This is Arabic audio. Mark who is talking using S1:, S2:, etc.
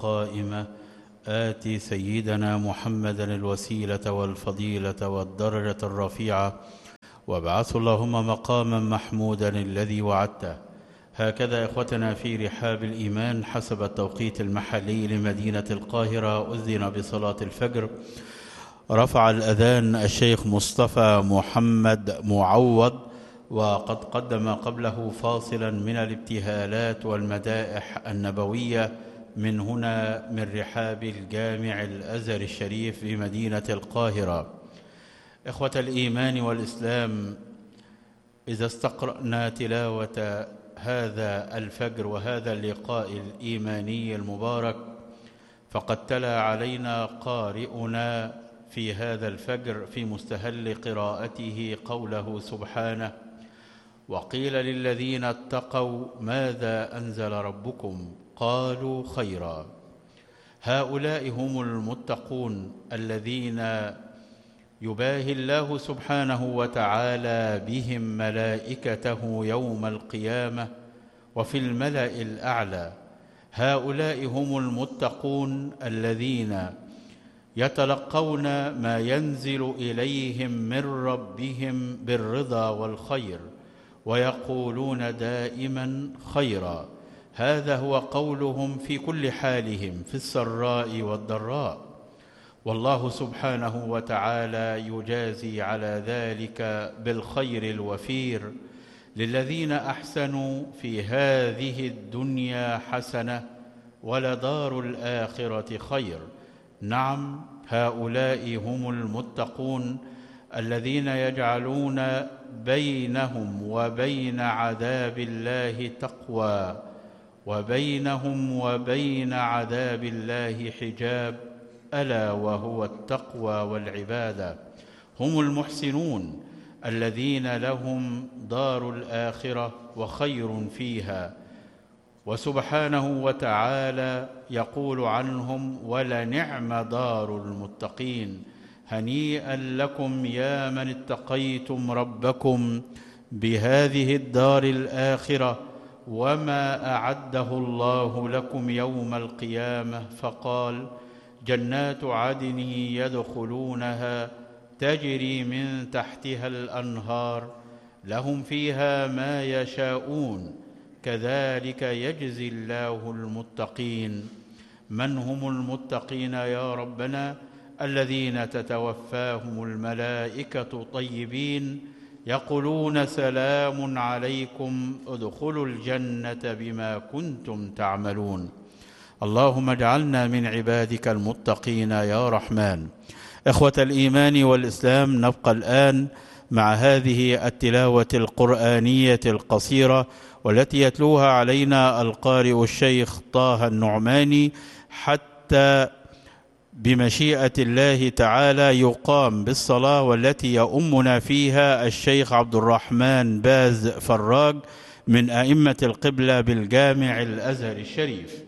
S1: القائمة آت سيدنا محمدا الوسيلة والفضيلة والدرجة الرفيعة وابعثه اللهم مقاما محمودا الذي وعدته. هكذا إخوتنا في رحاب الإيمان حسب التوقيت المحلي لمدينة القاهرة أذن بصلاة الفجر. رفع الأذان الشيخ مصطفى محمد معوض، وقد قدم قبله فاصلا من الابتهالات والمدائح النبوية من هنا من رحاب الجامع الأزهر الشريف بمدينة القاهرة. إخوة الإيمان والإسلام، إذا استقرأنا تلاوة هذا الفجر وهذا اللقاء الإيماني المبارك، فقد تلا علينا قارئنا في هذا الفجر في مستهل قراءته قوله سبحانه: وقيل للذين اتقوا ماذا أنزل ربكم قالوا خيرا. هؤلاء هم المتقون الذين يباهي الله سبحانه وتعالى بهم ملائكته يوم القيامة وفي الملأ الأعلى. هؤلاء هم المتقون الذين يتلقون ما ينزل إليهم من ربهم بالرضا والخير ويقولون دائما خيرا. هذا هو قولهم في كل حالهم في السراء والضراء، والله سبحانه وتعالى يجازي على ذلك بالخير الوفير للذين أحسنوا في هذه الدنيا حسنة ولدار الآخرة خير. نعم، هؤلاء هم المتقون الذين يجعلون بينهم وبين عذاب الله تقوى، وبينهم وبين عذاب الله حجاب، ألا وهو التقوى والعبادة. هم المحسنون الذين لهم دار الآخرة وخير فيها، وسبحانه وتعالى يقول عنهم: ولنعم دار المتقين. هنيئا لكم يا من اتقيتم ربكم بهذه الدار الآخرة وما أعده الله لكم يوم القيامة. فقال: جنات عدن يدخلونها تجري من تحتها الأنهار لهم فيها ما يشاءون كذلك يجزي الله المتقين. من هم المتقين يا ربنا؟ الذين تتوفاهم الملائكة طيبين يقولون: سلام عليكم ادخلوا الجنة بما كنتم تعملون. اللهم اجعلنا من عبادك المتقين يا رحمن. إخوة الإيمان والإسلام، نبقى الآن مع هذه التلاوة القرآنية القصيرة والتي يتلوها علينا القارئ الشيخ طه النعماني، حتى بمشيئة الله تعالى يقام بالصلاة، والتي يؤمنا فيها الشيخ عبد الرحمن باز فراج من أئمة القبلة بالجامع الأزهر الشريف.